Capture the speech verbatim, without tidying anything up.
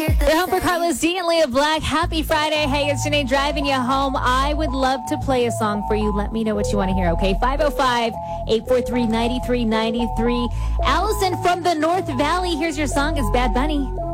We're home for Carlos D and Leah Black. Happy Friday. Hey, it's Janae driving you home. I would love to play a song for you. Let me know what you want to hear, okay? five oh five, eight four three, nine three nine three. Allison from the North Valley. Here's your song. It's Bad Bunny.